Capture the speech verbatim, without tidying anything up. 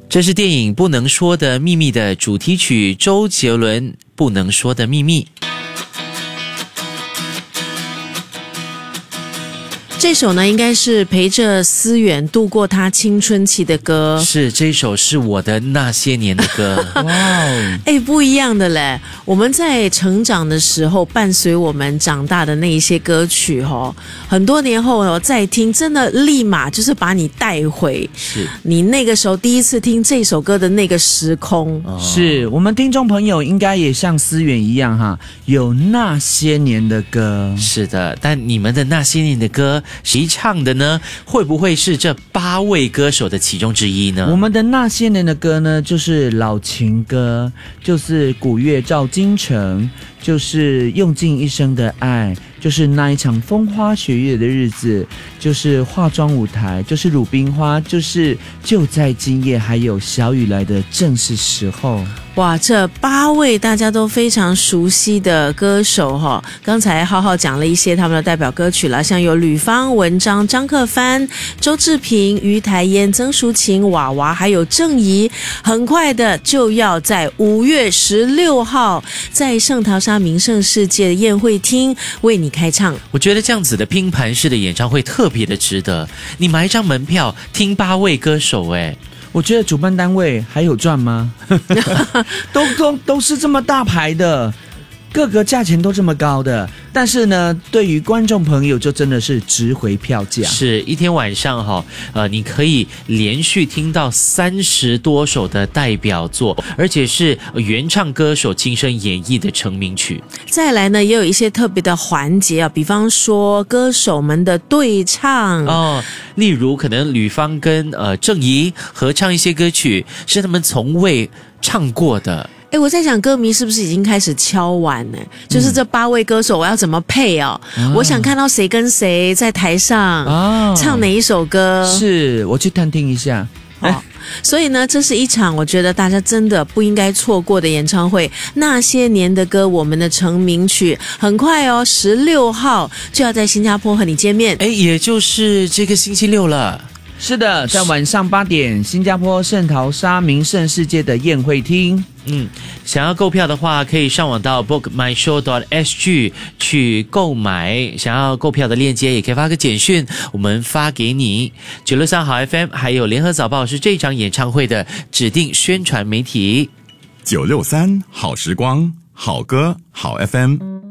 这是电影《不能说的秘密》的主题曲，周杰伦《不能说的秘密》。 这首呢，应该是陪着思远度过他青春期的歌。 是，这首是我的那些年的歌。哇哦， 哎，不一样的嘞！我们在成长的时候，伴随我们长大的那一些歌曲，哦，很多年后哦再听，真的立马就是把你带回是你那个时候第一次听这首歌的那个时空。 哦、是我们听众朋友应该也像思远一样哈，有那些年的歌。 是的，但你们的那些年的歌。谁唱的呢？会不会是这八位歌手的其中之一呢？ 我们的那些年的歌呢，就是老情歌，就是古月照京城，就是用尽一生的爱，就是那一场风花雪月的日子，就是化妆舞台，就是鲁冰花，就是就在今夜，还有小雨来的正是时候。 哇，这八位大家都非常熟悉的歌手哈，刚才浩浩讲了一些他们的代表歌曲了，像有吕方、文章、张克帆、周志平、于台烟、曾淑琴、娃娃，还有郑怡。很快的就要在五月十六号在圣淘沙名胜世界的宴会厅为你开唱。 我觉得这样子的拼盘式的演唱会特别的值得，你买一张门票听八位歌手哎。 我觉得主办单位还有赚吗？都都都是这么大牌的，各个价钱都这么高的，但是呢，对于观众朋友就真的是值回票价。 是一天晚上哈，呃，你可以连续听到三十多首的代表作，而且是原唱歌手亲身演绎的成名曲。 再来呢，也有一些特别的环节啊，比方说歌手们的对唱哦，例如可能吕方跟呃郑怡合唱一些歌曲，是他们从未唱过的。 哎，我在想歌迷是不是已经开始敲碗呢？就是这八位歌手我要怎么配哦？嗯、我想看到谁跟谁在台上、哦、唱哪一首歌。 是，我去探听一下。 哦，所以呢，这是一场我觉得大家真的不应该错过的演唱会。那些年的歌，我们的成名曲，很快哦，十六号就要在新加坡和你见面。 哎，也就是这个星期六了。 是的，在晚上八点，新加坡圣淘沙名胜世界的宴会厅。 嗯，想要购票的话，可以上网到 book my show dot s g 去购买。想要购票的链接也可以发个简讯，我们发给你。九六三好 F M 还有联合早报是这场演唱会的指定宣传媒体。 九六三好时光，好歌好 F M。